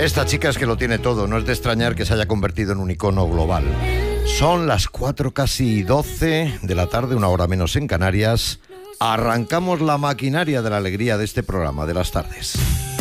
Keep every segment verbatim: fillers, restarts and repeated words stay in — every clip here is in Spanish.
Esta chica es que lo tiene todo, no es de extrañar que se haya convertido en un icono global. Son las cuatro casi doce de la tarde, una hora menos en Canarias. Arrancamos la maquinaria de la alegría de este programa de las tardes.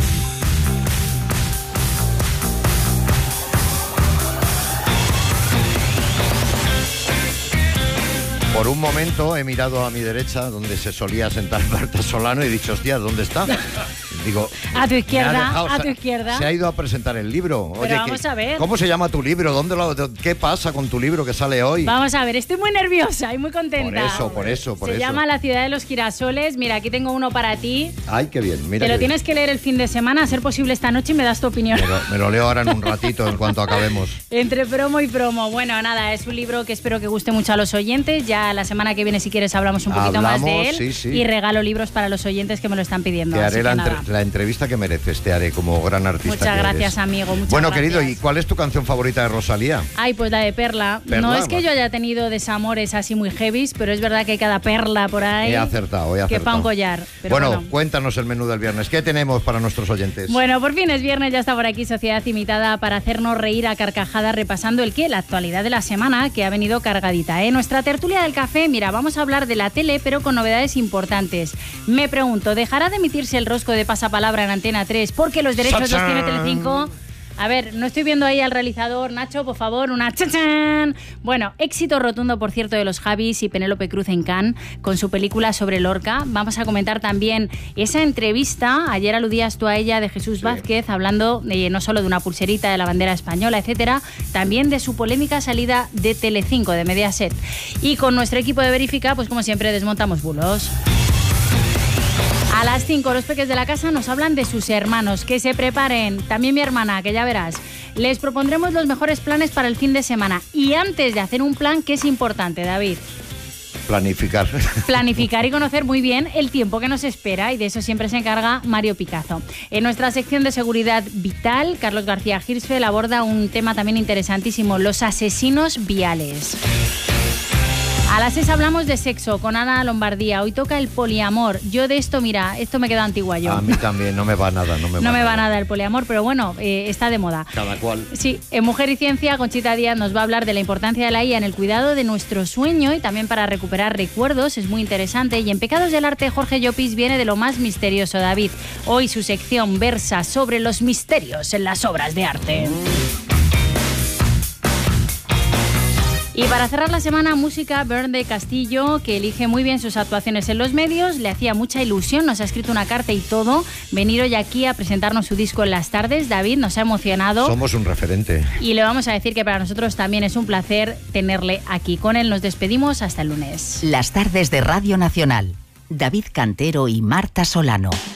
Por un momento he mirado a mi derecha, donde se solía sentar Marta Solano, y he dicho, hostia, ¿dónde está? Digo, a tu izquierda, dejado, a tu izquierda. Se ha ido a presentar el libro. Pero Oye, vamos ¿qué, a ver. ¿Cómo se llama tu libro? ¿Dónde lo, ¿Qué pasa con tu libro que sale hoy? Vamos a ver, estoy muy nerviosa y muy contenta. Por eso, por eso, por se eso. Se llama La ciudad de los girasoles. Mira, aquí tengo uno para ti. Ay, qué bien. Mira Te lo bien. tienes que leer el fin de semana, a ser posible esta noche, y me das tu opinión. Me lo, me lo leo ahora en un ratito, en cuanto acabemos. Entre promo y promo. Bueno, nada, es un libro que espero que guste mucho a los oyentes. Ya la semana que viene, si quieres, hablamos un poquito Hablamos, más de él. Sí, sí. Y regalo libros para los oyentes que me lo están pidiendo. Te haré la, entre, entre, la entrevista que mereces, te haré como gran artista. Muchas que gracias, eres. amigo. Muchas bueno, gracias. querido, ¿y cuál es tu canción favorita de Rosalía? Ay, pues la de Perla. Perla, no es que bueno. yo haya tenido desamores así muy heavies, pero es verdad que hay cada perla por ahí. He acertado, he acertado. Que pa' un collar. Pero bueno, bueno, cuéntanos el menú del viernes. ¿Qué tenemos para nuestros oyentes? Bueno, por fin es viernes, ya está por aquí Sociedad Imitada para hacernos reír a carcajadas repasando el qué, la actualidad de la semana, que ha venido cargadita, ¿eh? Nuestra tertulia del café, mira, vamos a hablar de la tele, pero con novedades importantes. Me pregunto, ¿dejará de emitirse el rosco de pasapalabra en Antena tres porque los derechos los tiene Telecinco? A ver, no estoy viendo ahí al realizador. Nacho, por favor, una chachán. Bueno, éxito rotundo, por cierto, de los Javis y Penélope Cruz en Cannes con su película sobre Lorca. Vamos a comentar también esa entrevista, ayer aludías tú a ella, de Jesús sí. Vázquez, hablando de, no solo de una pulserita de la bandera española, etcétera, también de su polémica salida de Telecinco, de Mediaset. Y con nuestro equipo de Verifica, pues como siempre, desmontamos bulos. A las cinco los peques de la casa nos hablan de sus hermanos, que se preparen, también mi hermana, que ya verás. Les propondremos los mejores planes para el fin de semana. Y antes de hacer un plan, ¿qué es importante, David? Planificar. Planificar y conocer muy bien el tiempo que nos espera, y de eso siempre se encarga Mario Picazo. En nuestra sección de seguridad vital, Carlos García Hirschfeld aborda un tema también interesantísimo, los asesinos viales. A las seis hablamos de sexo con Ana Lombardía. Hoy toca el poliamor. Yo de esto, mira, esto me queda antigua yo. A mí también, no me va nada. No me va, no me nada. va nada el poliamor, pero bueno, eh, está de moda. Cada cual. Sí, en Mujer y Ciencia, Conchita Díaz nos va a hablar de la importancia de la I A en el cuidado de nuestro sueño y también para recuperar recuerdos. Es muy interesante. Y en Pecados del Arte, Jorge Llopis viene de lo más misterioso, David. Hoy su sección versa sobre los misterios en las obras de arte. Y para cerrar la semana, música, Bern de Castillo, que elige muy bien sus actuaciones en los medios, le hacía mucha ilusión, nos ha escrito una carta y todo, venir hoy aquí a presentarnos su disco en las tardes. David, nos ha emocionado. Somos un referente. Y le vamos a decir que para nosotros también es un placer tenerle aquí. Con él nos despedimos hasta el lunes. Las tardes de Radio Nacional. David Cantero y Marta Solano.